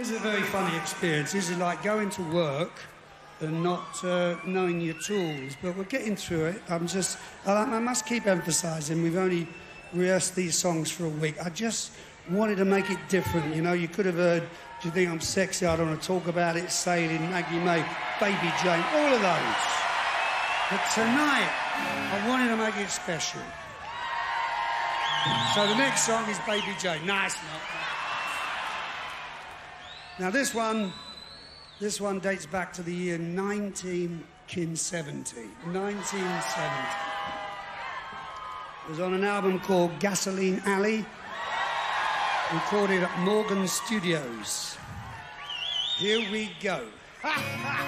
This is a very funny experience. This is like going to work and not knowing your tools, but we're getting through it. I must keep emphasising, we've only rehearsed these songs for a week. I just wanted to make it different, you know. You could have heard, do you think I'm sexy? I don't want to talk about it, Sailing, Maggie May, Baby Jane, all of those. But tonight, I wanted to make it special. So the next song is Baby Jane. No, it's not. Now this one dates back to the year 1970. 1970. It was on an album called Gasoline Alley, recorded at Morgan Studios. Here we go.